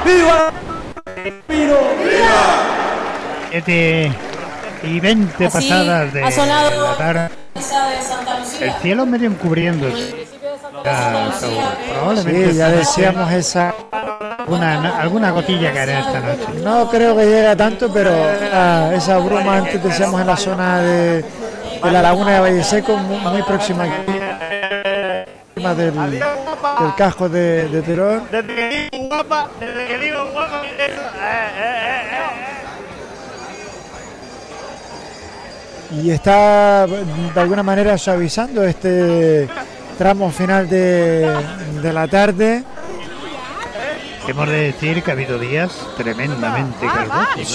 ¡Viva! ¡Viva! 7 y 20 así pasadas de la tarde. El cielo medio encubriéndose. Sí, ya decíamos esa. Alguna gotilla caerá esta noche. No creo que llegue a tanto, pero esa bruma antes decíamos en la zona de la laguna de Valle Seco, muy próxima aquí, del casco de Teror. Desde que digo guapa, Y está de alguna manera suavizando este tramo final de la tarde. Hemos de decir que ha habido días tremendamente calurosos.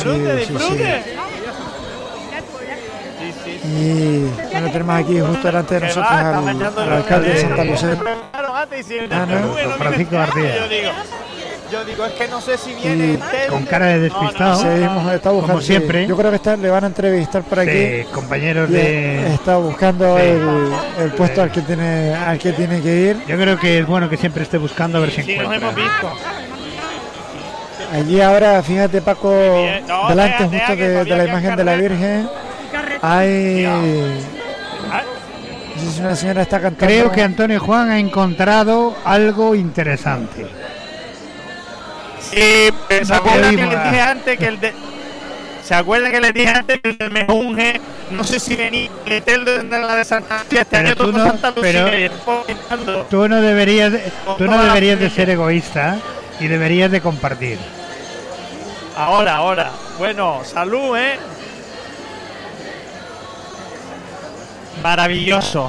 Y bueno, tenemos aquí justo delante de nosotros al alcalde de Santa Lucía. Francisco García. Yo digo, es que no sé si viene con cara de despistado. Está buscando, como siempre. Yo creo que le van a entrevistar por aquí. Compañeros de. Está buscando el puesto al que tiene que ir. Yo creo que es bueno que siempre esté buscando a ver si encuentra. Nos hemos visto. Allí ahora, fíjate, Paco, delante justo de la imagen de la Virgen, hay. No sé si una señora está cantando. Creo que Antonio Juan ha encontrado algo interesante. Sí, ¿se acuerdan que les dije antes que el de... ¿Se acuerdan que les dije antes que el de Mejunje? No sé si venía el de la de Santa Lucía este año todo Santa Lucía. Tú no deberías de ser egoísta y deberías de compartir. Ahora. Bueno, salud, Maravilloso.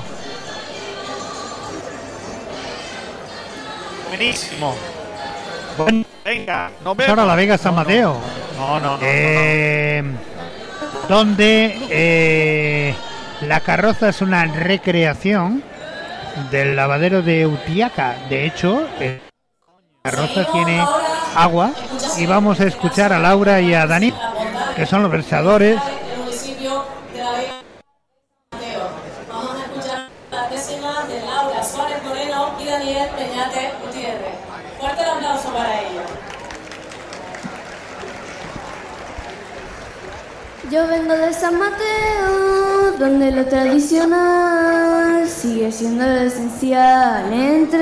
Buenísimo. Bueno, venga, nos vemos. Ahora la Vega San Mateo. No. Donde la carroza es una recreación del lavadero de Utiaca. De hecho, la carroza tiene agua y vamos a escuchar a Laura y a Dani, que son los versadores. Vamos a escuchar la décima de Laura Suárez Moreno y Daniel Peñate Gutiérrez. Fuerte el aplauso para ellos. Yo vengo de San Mateo, donde lo tradicional sigue siendo lo esencial. Entre